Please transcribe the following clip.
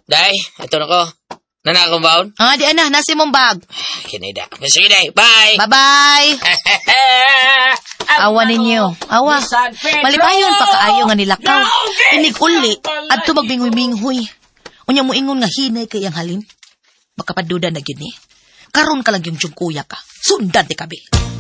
Day, ito na ko. Nanakong baon? Di ana, nasi mong bag. Kinida. Sige, day. Bye! Bye-bye! Awa ninyo. Awa. Malipayon pa kaayo nga nilakaw. Inig-uli at tumagbingoy-minghoy. Unya mo ingon nga hinay kay ang halin. Makapaduda na yun eh. Karon ka lang yung kuya ka. Sundan di kabil.